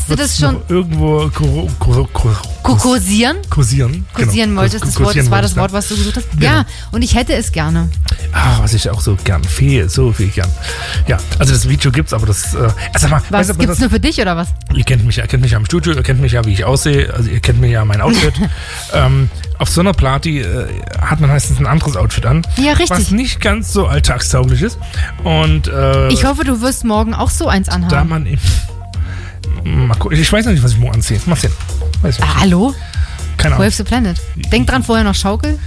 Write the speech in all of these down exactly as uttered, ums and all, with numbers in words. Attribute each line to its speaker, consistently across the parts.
Speaker 1: du das schon
Speaker 2: irgendwo ko- ko- ko-
Speaker 1: ko- kursieren?
Speaker 2: kursieren?
Speaker 1: Kursieren
Speaker 2: genau.
Speaker 1: wolltest, das, Wort, das war das Wort, was du gesucht hast?
Speaker 2: Genau.
Speaker 1: Ja, und ich hätte es gerne.
Speaker 2: Ah, was ich auch so gern. Viel, so viel gern. Ja, also das Video gibt's, aber das... Äh, also mal,
Speaker 1: Was,
Speaker 2: weißt du,
Speaker 1: gibt's
Speaker 2: das,
Speaker 1: nur für dich oder was?
Speaker 2: Ihr kennt mich ja, ihr kennt mich ja im Studio, ihr kennt mich ja, wie ich aussehe, also ihr kennt mich ja mein Outfit. ähm, auf so einer Party äh, hat man meistens ein anderes Outfit an.
Speaker 1: Ja, richtig.
Speaker 2: Was nicht ganz so alltagstauglich ist. Und äh,
Speaker 1: Ich hoffe, du wirst morgen auch so eins anhaben.
Speaker 2: da man im, mal gucken, ich weiß noch nicht, was ich morgen anziehe. Mal sehen. Weiß ich
Speaker 1: Ah,
Speaker 2: nicht.
Speaker 1: hallo?
Speaker 2: Keine Ahnung.
Speaker 1: Waves the Planet. Denk dran, vorher noch Schaukel.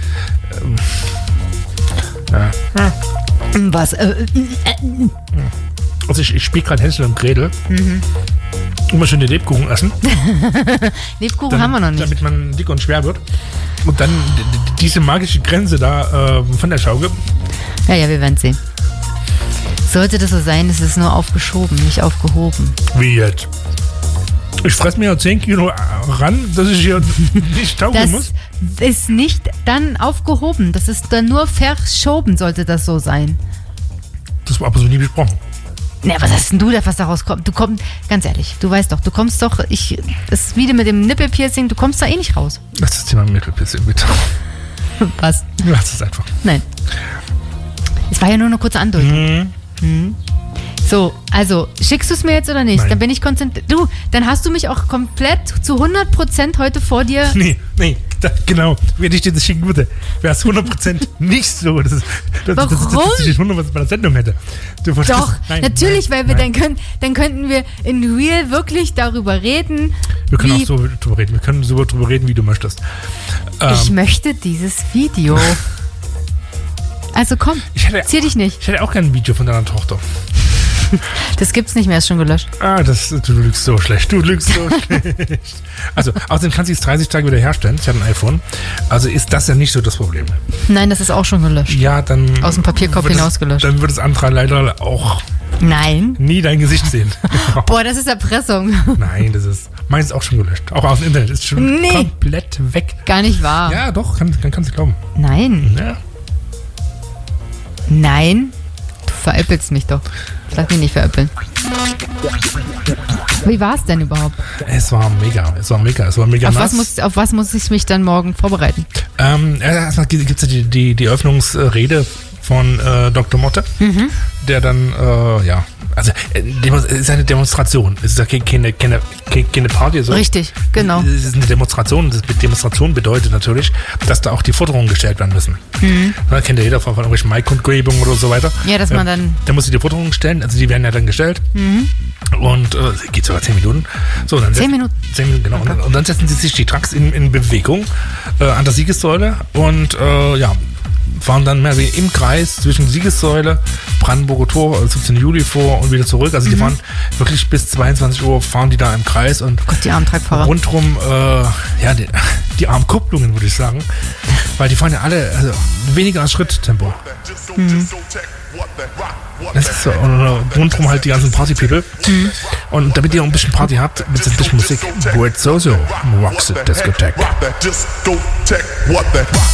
Speaker 2: Ja.
Speaker 1: Was? Äh, äh,
Speaker 2: Also ich, ich spiele gerade Hänsel und Gretel. Mhm. Immer schön den Lebkuchen essen.
Speaker 1: Lebkuchen
Speaker 2: Damit,
Speaker 1: haben wir noch nicht.
Speaker 2: Damit man dick und schwer wird. Und dann d- d- diese magische Grenze da äh, von der Schaukel.
Speaker 1: Ja, ja, wir werden sehen. Sollte das so sein, ist es nur aufgeschoben, nicht aufgehoben.
Speaker 2: Wie jetzt? Ich fresse mir ja zehn Kilo ran, dass ich hier nicht taugen
Speaker 1: Das
Speaker 2: muss.
Speaker 1: ist nicht dann aufgehoben. Das ist dann nur verschoben, sollte das so sein.
Speaker 2: Das war aber so nie besprochen.
Speaker 1: Na, was hast denn du da, was daraus kommt? Du kommst, ganz ehrlich, du weißt doch, du kommst doch, ich, das ist wieder mit dem Nippelpiercing, du kommst da eh nicht raus.
Speaker 2: Lass das Thema Mittelpissing bitte.
Speaker 1: Was?
Speaker 2: Lass es einfach.
Speaker 1: Nein. Es war ja nur eine kurze Andeutung. Mhm. So, also, schickst du es mir jetzt oder nicht?
Speaker 2: Nein.
Speaker 1: Dann bin ich konzentriert. Du, dann hast du mich auch komplett zu hundert Prozent heute vor dir.
Speaker 2: Nee, nee, da, genau. Wenn ich dir das schicken würde, wäre es hundert Prozent nicht so. Das ist, das,
Speaker 1: Warum?
Speaker 2: Das, das, das, das ich hundert Prozent bei der Sendung hätte. Du verstehst-
Speaker 1: Doch,
Speaker 2: nein,
Speaker 1: natürlich,
Speaker 2: nein,
Speaker 1: weil wir
Speaker 2: nein.
Speaker 1: dann können, dann könnten wir in Real wirklich darüber reden.
Speaker 2: Wir können
Speaker 1: wie
Speaker 2: auch so drüber reden. Wir können so drüber reden, wie du möchtest.
Speaker 1: ich
Speaker 2: Ähm,
Speaker 1: möchte dieses Video. Also komm,
Speaker 2: ich, hätte,
Speaker 1: zieh dich nicht.
Speaker 2: ich hätte auch gerne ein Video von deiner Tochter.
Speaker 1: Das gibt's nicht mehr, ist schon gelöscht.
Speaker 2: Ah, das, du lügst so schlecht. Du lügst so schlecht. Also, außerdem kann sie es dreißig Tage wieder herstellen. Sie hat ein iPhone. Also ist das ja nicht so das Problem.
Speaker 1: Nein, das ist auch schon gelöscht.
Speaker 2: Ja, dann...
Speaker 1: Aus dem Papierkorb
Speaker 2: wird es-
Speaker 1: hinausgelöscht.
Speaker 2: Dann wird das andere leider auch
Speaker 1: Nein.
Speaker 2: nie dein Gesicht sehen.
Speaker 1: Boah, das ist Erpressung.
Speaker 2: Nein, das ist... Meins ist auch schon gelöscht. Auch aus dem Internet ist schon
Speaker 1: Nee.
Speaker 2: komplett weg.
Speaker 1: Gar nicht wahr.
Speaker 2: Ja, doch, kann, kann, kannst du glauben.
Speaker 1: Nein.
Speaker 2: Ja.
Speaker 1: Nein. Du veräppelst mich doch. Lass mich nicht veräppeln. Wie war es denn überhaupt?
Speaker 2: Es war mega, es war mega, es war mega
Speaker 1: Auf
Speaker 2: nass.
Speaker 1: was, muss, auf was muss ich mich dann morgen vorbereiten?
Speaker 2: Ähm, erstmal gibt es ja die, die, die Eröffnungsrede von äh, Doktor Motte,
Speaker 1: Mhm.
Speaker 2: der dann, äh, ja, also äh, Demo- es ist eine Demonstration, es ist ja keine, keine, keine, keine Party. So.
Speaker 1: Richtig, genau.
Speaker 2: Es ist eine Demonstration, das Demonstration bedeutet natürlich, dass da auch die Forderungen gestellt werden müssen. Mhm. Da kennt ja jeder von, von irgendwelchen Maikundgebungen oder so weiter.
Speaker 1: Ja, dass man dann-
Speaker 2: Da muss sie die Forderungen stellen, also die werden ja dann gestellt.
Speaker 1: Mhm.
Speaker 2: Und äh, geht sogar zehn Minuten. So, dann
Speaker 1: Zehn
Speaker 2: setz-
Speaker 1: Minuten?
Speaker 2: Zehn Minuten, genau.
Speaker 1: Okay.
Speaker 2: Und, und dann setzen sie sich die Trucks in, in Bewegung äh, an der Siegessäule und äh, ja, fahren dann mehr wie im Kreis zwischen Siegessäule, Brandenburger Tor, also siebzehnten Juli vor und wieder zurück. Also die fahren wirklich bis zweiundzwanzig Uhr fahren die da im Kreis und
Speaker 1: Gott, die armen Truckfahrer.
Speaker 2: rundrum, äh, ja, die, die armen Kupplungen, würde ich sagen. Weil die fahren ja alle also, weniger als Schritttempo. Das ist so, und äh, rundrum halt die ganzen Party-People. Und damit ihr auch ein bisschen Party habt, gibt es ein bisschen Musik. Word So So, Rocks Discotheque.
Speaker 3: Rock that discotheque. What the